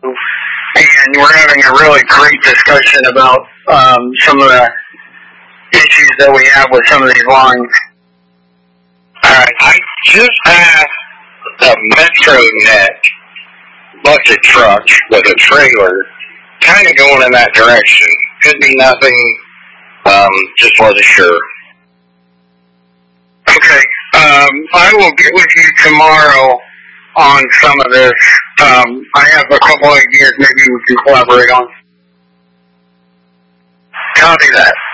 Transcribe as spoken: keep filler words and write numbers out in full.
and we're having a really great discussion about um, some of the issues that we have with some of these lines. Alright, I just passed a MetroNet bucket truck with a trailer, kind of going in that direction. Could be nothing, um, just wasn't sure. Okay, um, I will get with you tomorrow on some of this. Um, I have a couple ideas maybe we can collaborate on. Copy that.